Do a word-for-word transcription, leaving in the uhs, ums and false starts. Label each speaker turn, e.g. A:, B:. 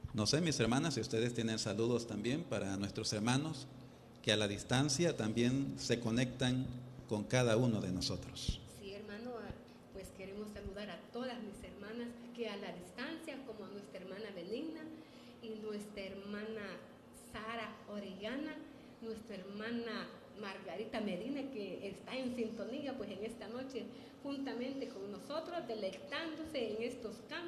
A: No sé, mis hermanas, si ustedes tienen saludos también para nuestros hermanos que a la distancia también se conectan con cada uno de nosotros.
B: Sí, hermano, ah, pues queremos saludar a todas mis hermanas que a la distancia, como a nuestra hermana Benigna y nuestra hermana Sara Orellana, nuestra hermana Margarita Medina, que está en sintonía pues en esta noche juntamente con nosotros, deleitándose en estos campos